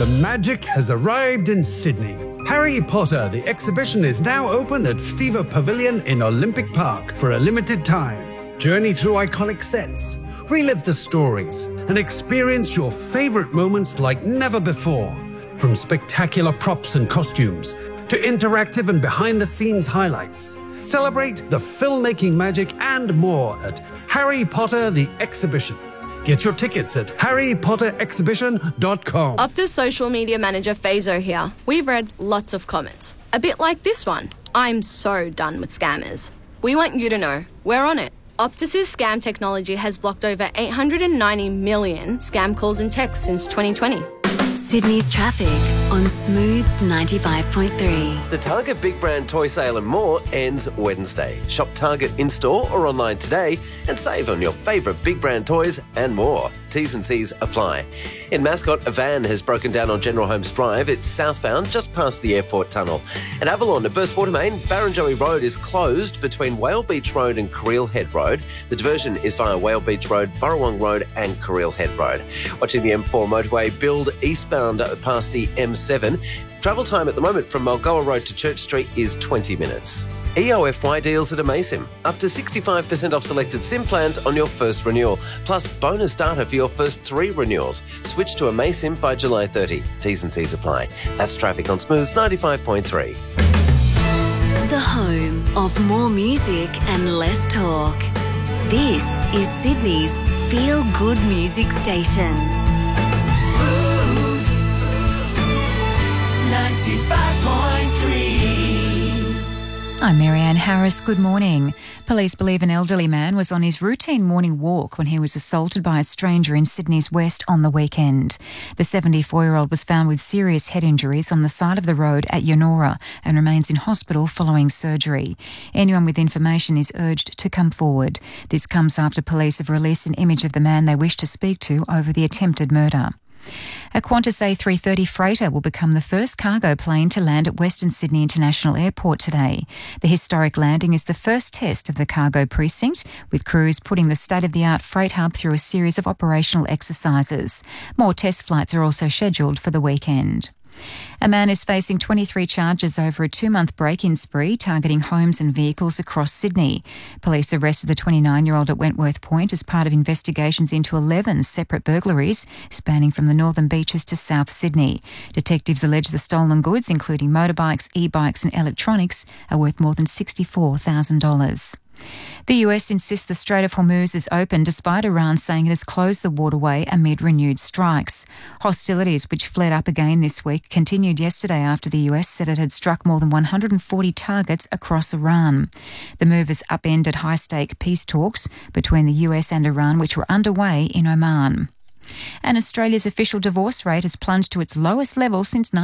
The magic has arrived in Sydney. Harry Potter, the exhibition, is now open at Fever Pavilion in Olympic Park for a limited time. Journey through iconic sets, relive the stories, and experience your favourite moments like never before. From spectacular props and costumes to interactive and behind-the-scenes highlights. Celebrate the filmmaking magic and more at Harry Potter the Exhibition. Get your tickets at harrypotterexhibition.com. Optus social media manager Fazo here. We've read lots of comments. A bit like this one. I'm so done with scammers. We want you to know we're on it. Optus's scam technology has blocked over 890 million scam calls and texts since 2020. Sydney's traffic on Smooth 95.3. The Target Big Brand Toy Sale and more ends Wednesday. Shop Target in-store or online today and save on your favourite Big Brand toys and more. T's and C's apply. In Mascot, a van has broken down on General Holmes Drive. It's southbound, just past the airport tunnel. At Avalon, a burst water main, Barrenjoey Road is closed between Whale Beach Road and Carril Head Road. The diversion is via Whale Beach Road, Burrawong Road and Carril Head Road. Watching the M4 motorway build eastbound past the M7. Travel time at the moment from Mulgoa Road to Church Street is 20 minutes. EOFY deals at Amasim. Up to 65% off selected SIM plans on your first renewal, plus bonus data for your first 3 renewals. Switch to Amasim by July 30. T's and C's apply. That's traffic on Smooth 95.3. The home of more music and less talk. This is Sydney's feel-good music station. 95.3. I'm Marianne Harris. Good morning. Police believe an elderly man was on his routine morning walk when he was assaulted by a stranger in Sydney's west on the weekend. The 74-year-old was found with serious head injuries on the side of the road at Yonora and remains in hospital following surgery. Anyone with information is urged to come forward. This comes after police have released an image of the man they wish to speak to over the attempted murder. A Qantas A330 freighter will become the first cargo plane to land at Western Sydney International Airport today. The historic landing is the first test of the cargo precinct, with crews putting the state-of-the-art freight hub through a series of operational exercises. More test flights are also scheduled for the weekend. A man is facing 23 charges over a 2-month break-in spree targeting homes and vehicles across Sydney. Police arrested the 29-year-old at Wentworth Point as part of investigations into 11 separate burglaries spanning from the northern beaches to South Sydney. Detectives allege the stolen goods, including motorbikes, e-bikes and electronics, are worth more than $64,000. The US insists the Strait of Hormuz is open despite Iran saying it has closed the waterway amid renewed strikes. Hostilities, which flared up again this week, continued yesterday after the US said it had struck more than 140 targets across Iran. The move has upended high-stake peace talks between the US and Iran, which were underway in Oman. And Australia's official divorce rate has plunged to its lowest level since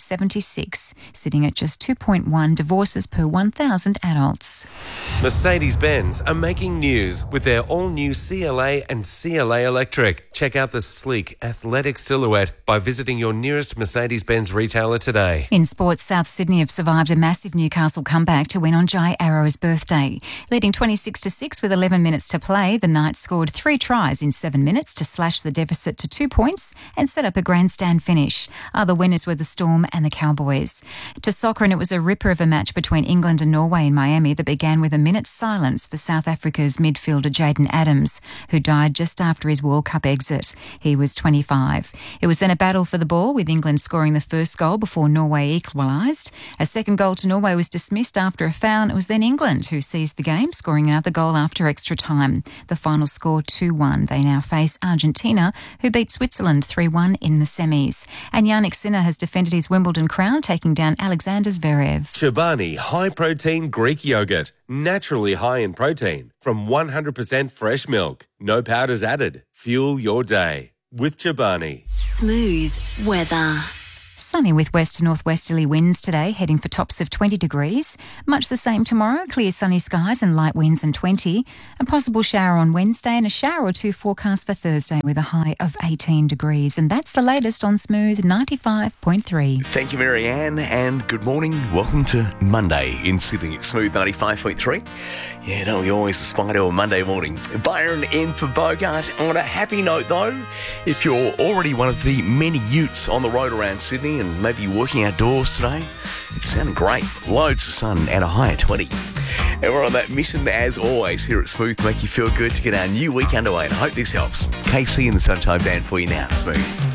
1976, sitting at just 2.1 divorces per 1,000 adults. Mercedes-Benz are making news with their all-new CLA and CLA Electric. Check out the sleek, athletic silhouette by visiting your nearest Mercedes-Benz retailer today. In sports, South Sydney have survived a massive Newcastle comeback to win on Jai Arrow's birthday. Leading 26-6 with 11 minutes to play, the Knights scored 3 tries in 7 minutes to slash the deficit to 2 points and set up a grandstand finish. Other winners were the Storm and the Cowboys. To soccer, and it was a ripper of a match between England and Norway in Miami that began with a minute's silence for South Africa's midfielder Jaden Adams, who died just after his World Cup exit. He was 25. It was then a battle for the ball, with England scoring the first goal before Norway equalised. A second goal to Norway was dismissed after a foul, and it was then England who seized the game, scoring another goal after extra time. The final score 2-1. They now face Argentina, who beat Switzerland 3-1 in the semis. And Yannick Sinner has defended his Wimbledon crown, taking down Alexander Zverev. Chobani high-protein Greek yogurt, naturally high in protein, from 100% fresh milk. No powders added. Fuel your day with Chobani. Smooth weather. Sunny with west to northwesterly winds today, heading for tops of 20 degrees. Much the same tomorrow, clear sunny skies and light winds and 20. A possible shower on Wednesday and a shower or two forecast for Thursday with a high of 18 degrees. And that's the latest on Smooth 95.3. Thank you, Marianne, and good morning. Welcome to Monday in Sydney. It's Smooth 95.3. Yeah, don't we always aspire to a Monday morning. Byron in for Bogart. On a happy note, though, if you're already one of the many utes on the road around Sydney and maybe you're working outdoors today, it's sounding great. Loads of sun and a high of 20. And we're on that mission, as always, here at Smooth to make you feel good to get our new week underway. And I hope this helps. KC and the Sunshine Band for you now, Smooth.